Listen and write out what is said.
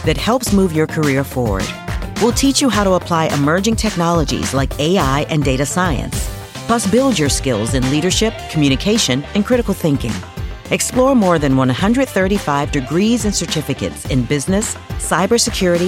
that helps move your career forward. We'll teach you how to apply emerging technologies like AI and data science, plus build your skills in leadership, communication, and critical thinking. Explore more than 135 degrees and certificates in business, cybersecurity,